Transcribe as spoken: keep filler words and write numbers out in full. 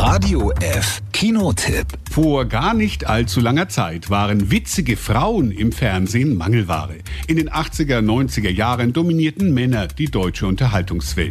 Radio F Kinotipp. Vor gar nicht allzu langer Zeit waren witzige Frauen im Fernsehen Mangelware. In den achtziger, neunziger Jahren dominierten Männer die deutsche Unterhaltungswelt.